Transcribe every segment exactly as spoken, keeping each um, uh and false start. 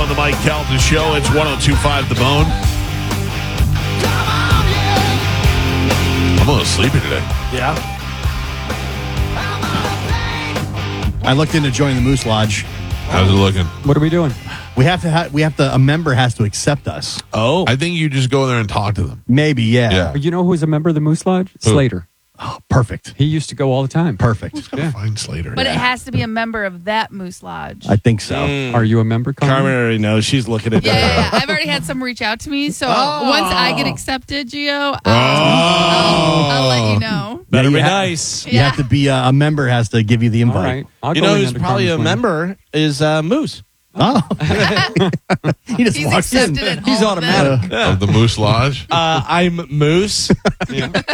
on the Mike Calta Show. It's one oh two point five The Bone. I'm a little sleepy today. Yeah. I looked into joining the Moose Lodge. How's it looking? What are we doing? We have to. Ha- we have to. A member has to accept us. Oh. I think you just go there and talk to them. Maybe. Yeah. Yeah. You know who's a member of the Moose Lodge? Who? Slater. Oh, perfect. He used to go all the time. Perfect. Who's gonna Yeah. find Slater? But it has to be a member of that Moose Lodge. I think so. Are you a member, Carmen? Carmen already knows. She's looking at yeah, that. yeah, yeah. I've already had some reach out to me. So once I get accepted, Gio, I'll, Oh. I'll, I'll let you know. Better Yeah, be you ha- nice. You have to be uh, a member. Has to give you the All invite. right. I'll You go know in who's under probably a Carmen's wing. member is uh, Moose. Oh, he just He's walks in. accepted at He's all of them. automatic. Of the Moose Lodge? Uh, I'm Moose. What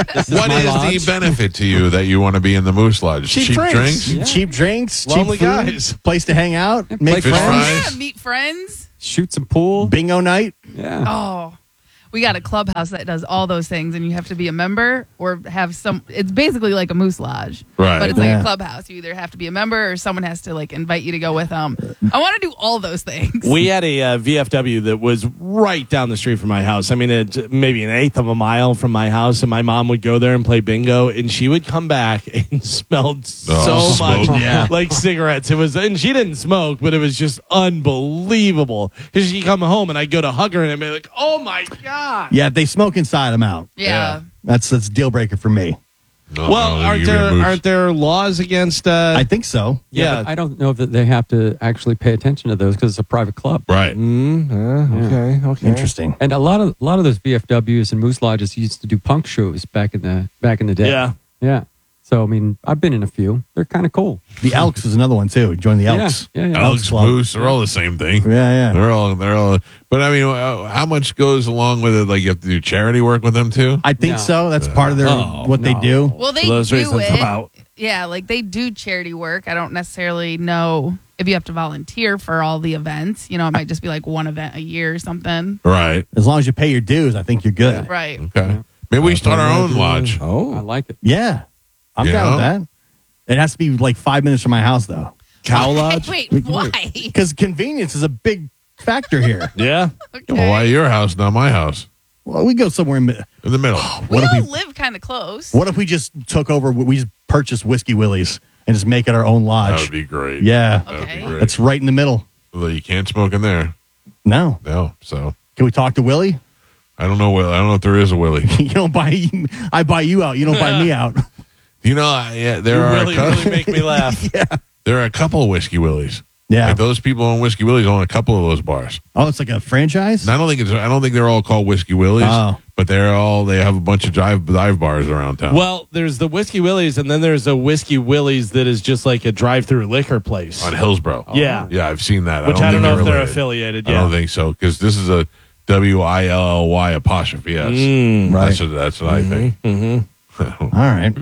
my is lodge. the benefit to you that you want to be in the Moose Lodge? Cheap drinks. Yeah. Cheap drinks, Lonely cheap food, guys. place to hang out, make play Fish friends, fries. Yeah, meet friends. Shoot some pool. bingo night. Yeah. Oh, we got a clubhouse that does all those things, and you have to be a member or have some. It's basically like a Moose Lodge, Right. But it's like Yeah. a clubhouse. You either have to be a member or someone has to like invite you to go with them. I want to do all those things. We had a uh, V F W that was right down the street from my house. I mean, it's maybe an eighth of a mile from my house, and my mom would go there and play bingo, and she would come back and smelled Oh, so much smoke. Yeah. like cigarettes. It was, and she didn't smoke, but it was just unbelievable. Because she'd come home, and I'd go to hug her, and I'd be like, "Oh my god!" Yeah, if they smoke inside, I'm out. yeah. That's that's a deal breaker for me. No, Well, no, aren't you're there a Moose. aren't there laws against? Uh, I think so. yeah. but I don't know that they have to actually pay attention to those because it's a private club. Right. Mm, uh, okay. Okay. Interesting. And a lot of a lot of those V F Ws and Moose Lodges used to do punk shows back in the back in the day. Yeah. Yeah. So I mean, I've been in a few. They're kind of cool. The Elks is another one too. Join the Elks. Yeah. Yeah. yeah. Elks, Club. Moose, they're all the same thing. Yeah, yeah. They're all, they're all, but I mean, uh, how much goes along with it? Like you have to do charity work with them too? I think No. so. That's part of their Oh, what they no. do. Well, they For those do reasons, it. I'm out. Yeah, like they do charity work. I don't necessarily know if you have to volunteer for all the events. You know, it might just be like one event a year or something. Right. As long as you pay your dues, I think you're good. Right. Okay. Maybe we start our own lodge. I Oh, like it. Yeah, I'm You down with know? that. It has to be like five minutes from my house though, cow lodge. Wait, why? because convenience is a big factor here. Yeah. Okay. Well, why your house, not my house? Well, we go somewhere in. mi- In the middle. we what if all we- live kind of close. What if we just took over? We just purchased Whiskey Willie's and just make it our own That lodge? would be great. Yeah, That would be Okay. great. that's right in the middle. Although you can't smoke in there. No, No. So can we talk to Willie? I don't know. Will I don't know if there is a Willie. You don't buy. I buy you out. You don't buy me out. You know, I- yeah, there You are really, a couple, really make me laugh. there are a couple of Whiskey Willies. Yeah. Like those people on Whiskey Willies own a couple of those bars. Oh, it's like a franchise. And I don't think it's. I don't think they're all called Whiskey Willies. Oh. But they're all. They have a bunch of dive dive bars around town. Well, there's the Whiskey Willie's, and then there's a Whiskey Willie's that is just like a drive-through liquor place. on Hillsborough. Yeah. Yeah, I've seen that. Which I don't, think know if they're related. affiliated. I Yeah. don't think so because this is a W I L L Y apostrophe S. Mm. Right. That's what, that's what I think. Mm-hmm. All right.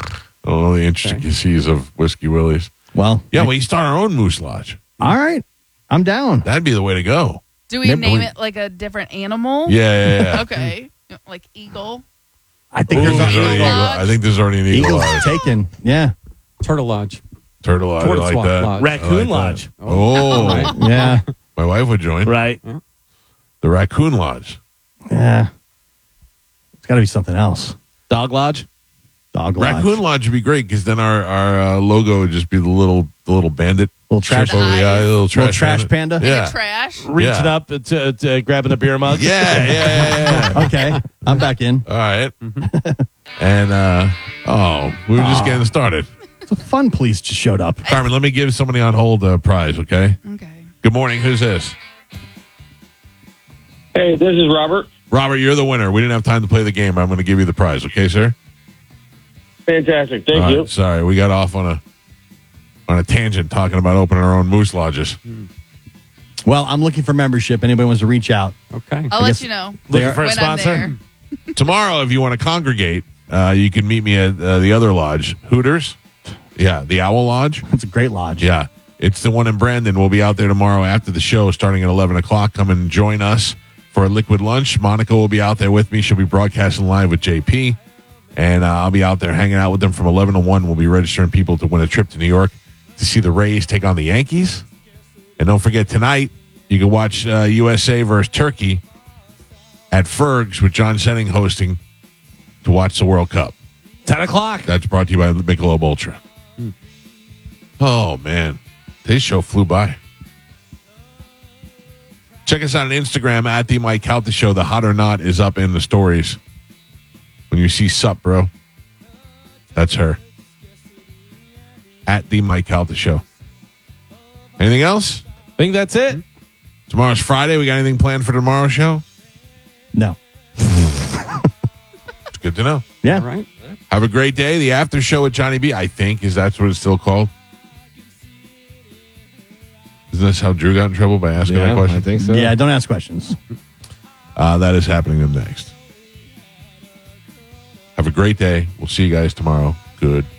I don't know the intricacies of Whiskey Willies. Well, Yeah, we start our own Moose Lodge. all right. I'm down. That'd be the way to go. Do we Never name mind. it like a different animal? Yeah, yeah, yeah. Okay. Like eagle. I think Ooh, there's there's a, already Eagle eagle. Lodge. I think there's already an eagle Eagles lodge. taken. Yeah. Turtle Lodge. Turtle Lodge. I Tortoise like Walk that. Lodge. I Raccoon like that. Lodge. Oh, Right. Yeah. my wife would join. Right. The Raccoon Lodge. Yeah. It's got to be something else. Dog Lodge. Dog lodge. Raccoon Lodge would be great because then our our uh, logo would just be the little the little bandit. Little trash, Strip over the eye, little trash, little trash panda. Yeah. Trash. Reaching Yeah. up to, to grabbing a beer mug. Yeah, yeah, yeah, yeah. Okay. I'm back in. All right. And uh oh, we were just getting started. It's a fun police just showed up. Carmen, let me give somebody on hold a prize, okay? Okay. Good morning. Who's this? Hey, this is Robert. Robert, you're the winner. We didn't have time to play the game. I'm going to give you the prize, okay, sir? Fantastic. Thank All you. right, sorry, we got off on a on a tangent talking about opening our own moose lodges. Well, I'm looking for membership. Anybody wants to reach out? Okay. I'll I let guess you know they Looking are- for a when I'm sponsor. there. Tomorrow, if you want to congregate, uh, you can meet me at uh, the other lodge, Hooters. Yeah, the Owl Lodge. It's a great lodge. Yeah, it's the one in Brandon. We'll be out there tomorrow after the show, starting at eleven o'clock. Come and join us for a liquid lunch. Monica will be out there with me. She'll be broadcasting live with J P. And uh, I'll be out there hanging out with them from eleven to one. We'll be registering people to win a trip to New York to see the Rays take on the Yankees. And don't forget, tonight, You can watch uh, U S A versus Turkey at Ferg's with John Senning hosting to watch the World Cup. ten o'clock. That's brought to you by Michelob Ultra. Hmm. Oh, man. Today's show flew by. Check us out on Instagram at The Mike Calta Show. The Hot or Not is up in the stories. When you see Sup, bro, that's her. At The Mike Calta Show. Anything else? I think that's it. Tomorrow's Friday. We got anything planned for tomorrow's show? No. It's good to know. Yeah. All right. Have a great day. The after show with Johnny B, I think, is that's what it's still called. Isn't this how Drew got in trouble by asking that question? I think so. Yeah, don't ask questions. Uh, that is happening up next. Have a great day. We'll see you guys tomorrow. Good